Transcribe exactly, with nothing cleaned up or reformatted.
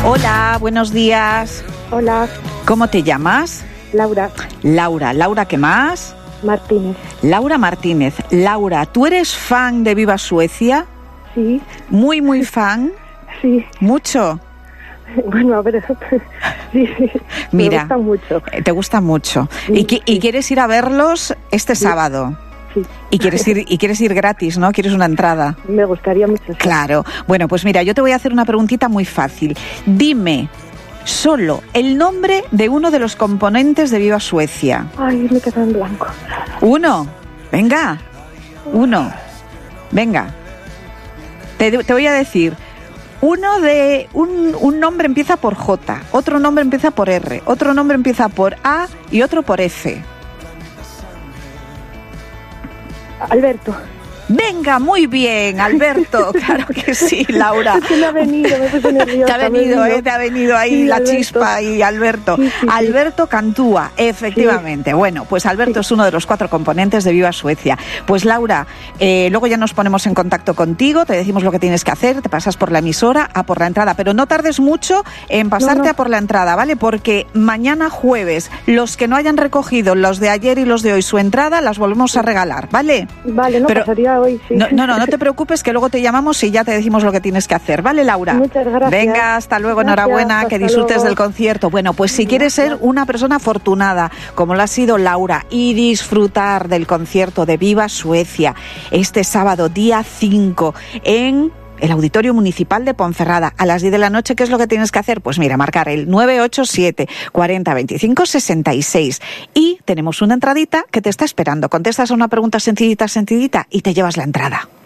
Hola, buenos días. Hola. ¿Cómo te llamas? Laura. Laura. ¿Laura qué más? Martínez. Laura Martínez. Laura, ¿tú eres fan de Viva Suecia? Sí. Muy, muy fan. Sí. ¿Mucho? Bueno, a ver, sí, Mira, me gusta mucho. Te gusta mucho. Sí, ¿Y, sí. y quieres ir a verlos este Sí. sábado? Sí. Y quieres ir y quieres ir gratis, ¿no? ¿Quieres una entrada? Me gustaría mucho. Sí. Claro. Bueno, pues mira, yo te voy a hacer una preguntita muy fácil. Dime solo el nombre de uno de los componentes de Viva Suecia. Ay, me quedo en blanco. Uno. Venga. Uno. Venga. Te, te voy a decir. Uno de un, un nombre empieza por J, otro nombre empieza por R, otro nombre empieza por A y otro por F. Alberto. Venga, muy bien, Alberto. Claro que sí, Laura. Es que me ha venido, me puse nerviosa. Te ha venido, eh, te ha venido ahí sí, la Alberto. chispa y Alberto. Sí, sí, Alberto Cantúa, efectivamente. Sí. Bueno, pues Alberto Sí. es uno de los cuatro componentes de Viva Suecia. Pues Laura, eh, luego ya nos ponemos en contacto contigo, te decimos lo que tienes que hacer, te pasas por la emisora a por la entrada, pero no tardes mucho en pasarte no, no. a por la entrada, ¿vale? Porque mañana jueves, los que no hayan recogido, los de ayer y los de hoy, su entrada, las volvemos a regalar, ¿vale? Vale, no, Pero- pasaría hoy, sí. No, no, no, no te preocupes, que luego te llamamos y ya te decimos lo que tienes que hacer, ¿vale, Laura? Muchas gracias. Venga, hasta luego, Gracias, enhorabuena, hasta que disfrutes luego. del concierto. Bueno, pues si quieres ser una persona afortunada, como lo ha sido Laura, y disfrutar del concierto de Viva Suecia este sábado, día cinco, en el Auditorio Municipal de Ponferrada, a las diez de la noche, ¿qué es lo que tienes que hacer? Pues mira, marcar el nueve ocho siete, cuarenta, veinticinco, sesenta y seis. Y tenemos una entradita que te está esperando. Contestas a una pregunta sencillita, sencillita, y te llevas la entrada.